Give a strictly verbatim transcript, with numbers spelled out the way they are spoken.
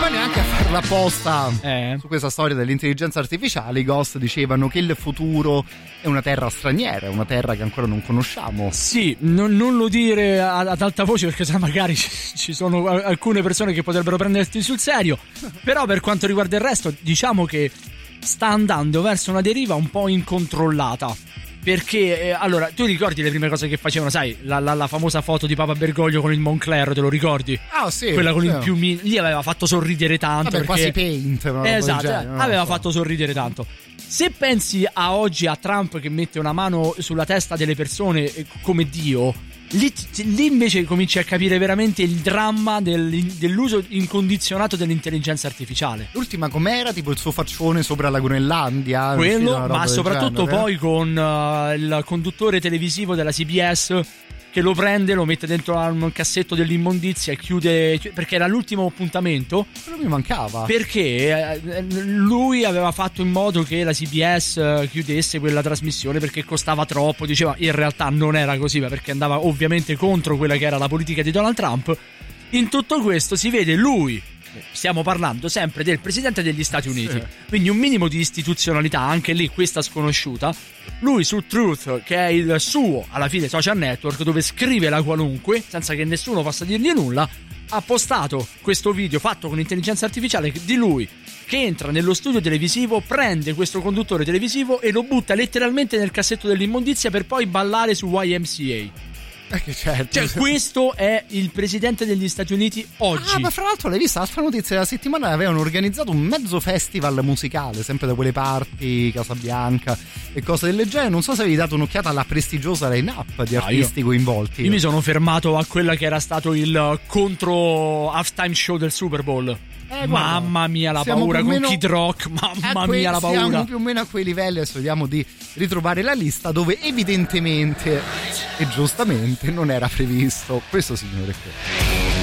ma neanche a farla apposta. Eh. Su questa storia dell'intelligenza artificiale, i Ghost dicevano che il futuro è una terra straniera, è una terra che ancora non conosciamo. Sì, non, non lo dire ad, ad alta voce, perché se magari ci sono alcune persone che potrebbero prenderti sul serio. Però per quanto riguarda il resto, diciamo che sta andando verso una deriva un po' incontrollata. Perché, eh, allora, tu ricordi le prime cose che facevano, sai, la, la, la famosa foto di Papa Bergoglio con il Moncler, te lo ricordi? Ah, sì. Quella con sì. il piumino, lì aveva fatto sorridere tanto. Vabbè, perché... quasi Paint. Eh, esatto, genere, no? aveva so. fatto sorridere tanto. Se pensi a oggi a Trump che mette una mano sulla testa delle persone come Dio, lì, lì invece cominci a capire veramente il dramma del, dell'uso incondizionato dell'intelligenza artificiale. L'ultima com'era? Tipo il suo faccione sopra la Groenlandia. Quello, ma soprattutto genere. poi con uh, il conduttore televisivo della C B S che lo prende, lo mette dentro a un cassetto dell'immondizia e chiude, perché era l'ultimo appuntamento. Però mi mancava. Perché eh, lui aveva fatto in modo che la C B S chiudesse quella trasmissione perché costava troppo. Diceva, in realtà non era così, perché andava ovviamente contro quella che era la politica di Donald Trump. In tutto questo si vede lui, stiamo parlando sempre del presidente degli Stati Uniti, sì. Quindi un minimo di istituzionalità, anche lì questa sconosciuta. Lui su Truth, che è il suo alla fine social network, dove scrive la qualunque senza che nessuno possa dirgli nulla, ha postato questo video fatto con intelligenza artificiale di lui che entra nello studio televisivo, prende questo conduttore televisivo e lo butta letteralmente nel cassetto dell'immondizia per poi ballare su Y M C A. Eh, certo. Cioè, questo è il presidente degli Stati Uniti oggi. Ah, ma fra l'altro l'hai vista? L'altra notizia della settimana avevano organizzato un mezzo festival musicale, sempre da quelle parti, Casa Bianca e cose del genere. Non so se avevi dato un'occhiata alla prestigiosa line-up di ah, artisti io, coinvolti. Io mi sono fermato a quella che era stato il contro halftime show del Super Bowl. Eh, mamma mia la paura con meno... Kid Rock, mamma que- mia la paura. Siamo più o meno a quei livelli. Adesso vediamo di ritrovare la lista dove evidentemente e giustamente non era previsto questo signore qui.